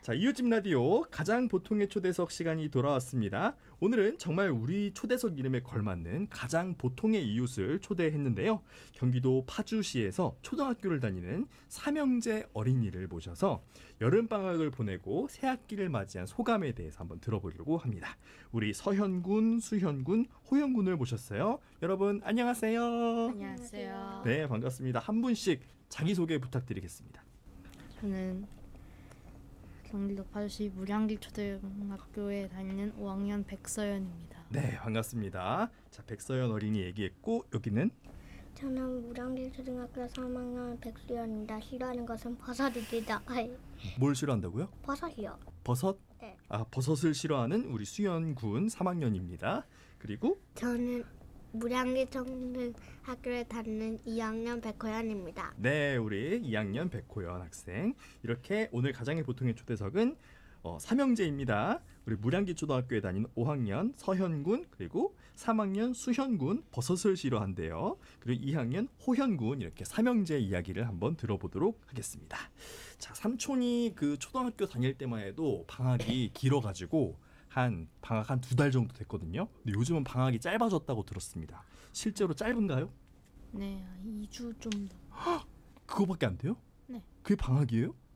자, 이웃집 라디오 가장 보통의 초대석 시간이 돌아왔습니다. 오늘은 정말 우리 초대석 이름에 걸맞는 가장 보통의 이웃을 초대했는데요. 경기도 파주시에서 초등학교를 다니는 삼형제 어린이를 모셔서 여름방학을 보내고 새학기를 맞이한 소감에 대해서 한번 들어보려고 합니다. 우리 서현군, 수현군, 호영군을 모셨어요. 여러분 안녕하세요. 안녕하세요. 네, 반갑습니다. 한 분씩 자기소개 부탁드리겠습니다. 저는 경기도 파주시 무량길 초등학교에 다니는 5학년 백서연입니다. 네, 반갑습니다. 자, 백서연 어린이 얘기했고 여기는 저는 무량길 초등학교 3학년 백수연입니다. 싫어하는 것은 버섯입니다. 뭘 싫어한다고요? 버섯이요. 버섯? 네. 아, 버섯을 싫어하는 우리 수연군 3학년입니다. 그리고 저는 무량길 초등학교에 다니는 2학년 백호연입니다. 네, 우리 2학년 백호연 학생. 이렇게 오늘 가장의 보통의 초대석은 삼형제입니다. 우리 무량기 초등학교에 다니는 5학년 서현군, 그리고 3학년 수현군 버섯을 싫어한대요. 그리고 2학년 호현군, 이렇게 삼형제 이야기를 한번 들어보도록 하겠습니다. 자, 삼촌이 그 초등학교 다닐 때만 해도 방학이 길어가지고 방학 한 2달 정도 됐거든요. 근데 요즘은 방학이 짧아졌다고 들었습니다. 실제로 짧은가요? 네, 2주 좀 더. 그거밖에 안 돼요? 네. 그게 방학이에요?